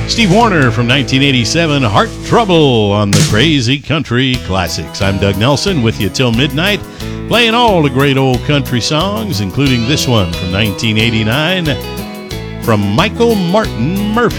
Steve Wariner from 1987, Heart Trouble on the Crazy Country Classics. I'm Doug Nelson with you till midnight, playing all the great old country songs, including this one from 1989 from Michael Martin Murphey.